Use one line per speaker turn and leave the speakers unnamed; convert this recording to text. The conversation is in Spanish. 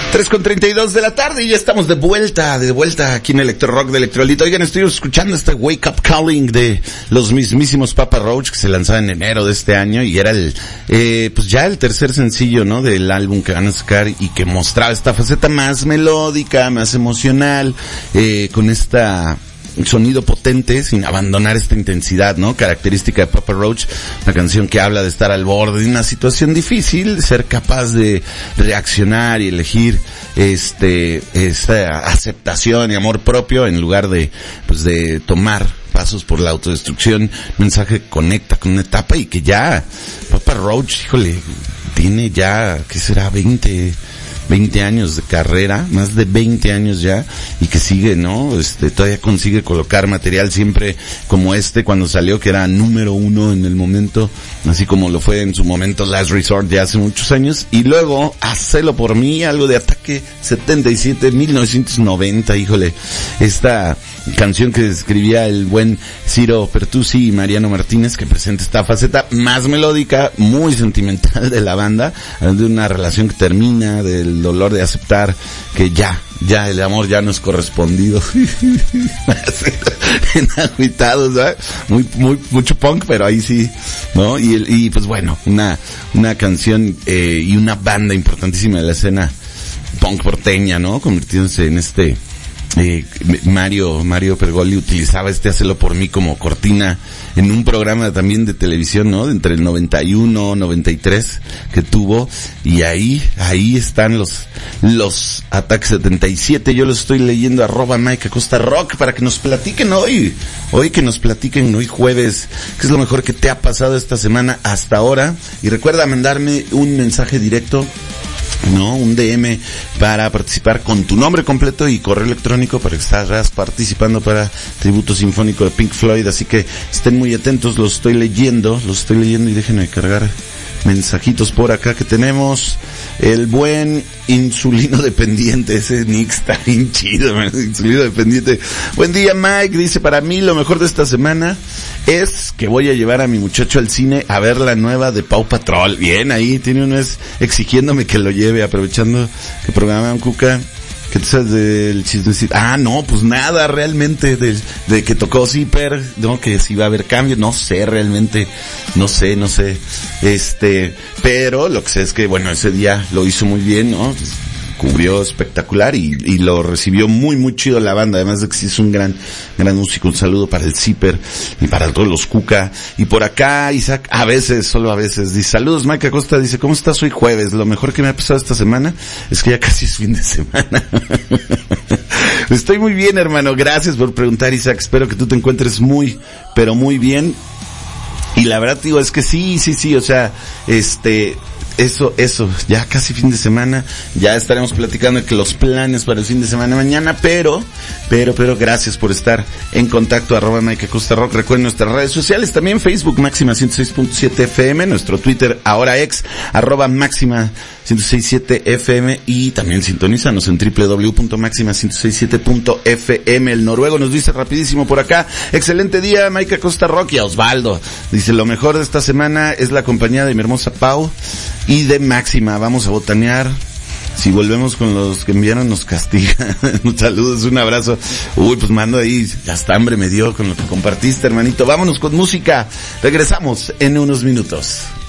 3:32 de la tarde y ya estamos de vuelta aquí en Electro Rock de Electrolito. Oigan, estoy escuchando este Wake Up Calling de los mismísimos Papa Roach que se lanzaba en enero de este año y era pues ya el tercer sencillo, ¿no? Del álbum que van a sacar y que mostraba esta faceta más melódica, más emocional, con esta sonido potente sin abandonar esta intensidad, ¿no? Característica de Papa Roach, una canción que habla de estar al borde de una situación difícil, de ser capaz de reaccionar y elegir esta aceptación y amor propio en lugar de tomar pasos por la autodestrucción. Un mensaje que conecta con una etapa y que ya Papa Roach, híjole, tiene ya, ¿qué será? 20 años de carrera, más de 20 años ya, y que sigue, ¿no? Todavía consigue colocar material siempre como cuando salió, que era número 1 en el momento, así como lo fue en su momento Last Resort ya hace muchos años, y luego Hacelo por mí, algo de Ataque 77, 1990, híjole, esta canción que escribía el buen Ciro Pertusi y Mariano Martínez, que presenta esta faceta más melódica, muy sentimental de la banda, de una relación que termina, del dolor de aceptar que ya el amor ya no es correspondido. En agüitados, ¿sabes? Mucho punk, pero ahí sí, ¿no? Y pues bueno, una canción, y una banda importantísima de la escena punk porteña, ¿no? Convirtiéndose en Mario Pergolli utilizaba Hacelo por mí como cortina en un programa también de televisión, ¿no? Entre el 91, 93 que tuvo, y ahí están los Ataque 77. Yo los estoy leyendo, @Mike Acosta Rock, para que nos platiquen hoy jueves, qué es lo mejor que te ha pasado esta semana hasta ahora. Y recuerda mandarme un mensaje directo, ¿no? Un DM para participar con tu nombre completo y correo electrónico para que estarás participando para Tributo Sinfónico de Pink Floyd, así que estén muy atentos, los estoy leyendo y déjenme cargar mensajitos por acá que tenemos. El buen Insulino Dependiente, ese nick está bien chido, man. Insulino Dependiente. Buen día, Mike, dice: para mí lo mejor de esta semana es que voy a llevar a mi muchacho al cine a ver la nueva de Paw Patrol. Bien, ahí tiene un mes exigiéndome que lo lleve, aprovechando que programa un Cuca. ¿Qué te sabes del chismecito? No, pues nada, realmente, de que tocó Zipper, ¿no? Que si va a haber cambio, no sé, realmente, no sé, pero lo que sé es que, bueno, ese día lo hizo muy bien, ¿no? Cubrió espectacular y lo recibió muy, muy chido la banda, además de que sí es un gran músico. Un saludo para el Zipper y para todos los Cuca. Y por acá, Isaac, solo a veces, dice: saludos, Mike Acosta, dice: ¿cómo estás hoy jueves? Lo mejor que me ha pasado esta semana es que ya casi es fin de semana. Estoy muy bien, hermano, gracias por preguntar, Isaac, espero que tú te encuentres muy, pero muy bien. Y la verdad, digo, es que sí, o sea, eso, ya casi fin de semana, ya estaremos platicando de que los planes para el fin de semana mañana, pero gracias por estar en contacto, @Mike Acosta Rock. Recuerden nuestras redes sociales, también Facebook Máxima 106.7 FM, nuestro Twitter, ahora ex, @Máxima 106.7 FM, y también sintonízanos en www.maxima106.7.fm. El noruego nos dice rapidísimo por acá: excelente día, Mike Acosta Rock. Y a Osvaldo dice: lo mejor de esta semana es la compañía de mi hermosa Pau y de Máxima. Vamos a botanear. Si volvemos con los que enviaron, nos castigan. Saludos, un abrazo. Pues mando ahí, hasta hambre me dio con lo que compartiste, hermanito. Vámonos con música. Regresamos en unos minutos.